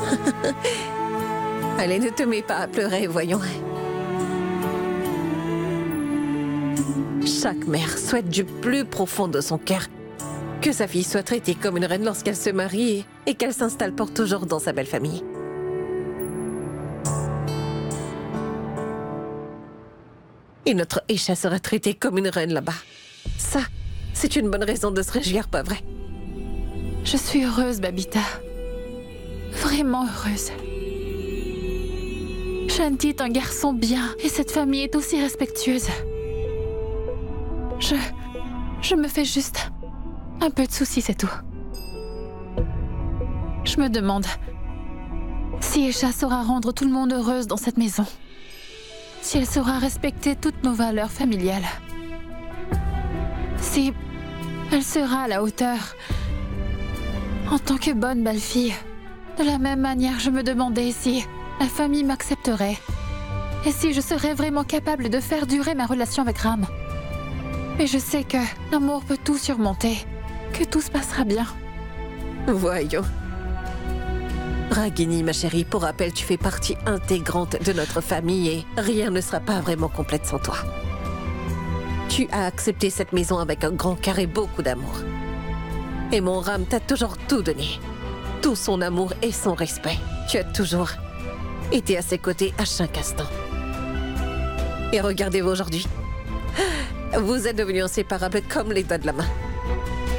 Allez, ne te mets pas à pleurer, voyons. Chaque mère souhaite du plus profond de son cœur que sa fille soit traitée comme une reine lorsqu'elle se marie et qu'elle s'installe pour toujours dans sa belle famille. Et notre Aisha sera traitée comme une reine là-bas. Ça, c'est une bonne raison de se réjouir, pas vrai? Je suis heureuse, Babita. Vraiment heureuse. Shanti est un garçon bien et cette famille est aussi respectueuse. Je me fais juste un peu de soucis, c'est tout. Je me demande si Aisha saura rendre tout le monde heureuse dans cette maison. Si elle saura respecter toutes nos valeurs familiales. Si elle sera à la hauteur en tant que bonne belle-fille. De la même manière, je me demandais si la famille m'accepterait et si je serais vraiment capable de faire durer ma relation avec Ram. Mais je sais que l'amour peut tout surmonter, que tout se passera bien. Voyons. Ragini, ma chérie, pour rappel, tu fais partie intégrante de notre famille et rien ne sera pas vraiment complète sans toi. Tu as accepté cette maison avec un grand cœur et beaucoup d'amour. Et mon Ram t'a toujours tout donné. Tout son amour et son respect. Tu as toujours été à ses côtés à chaque instant. Et regardez-vous aujourd'hui. Vous êtes devenus inséparables comme les doigts de la main.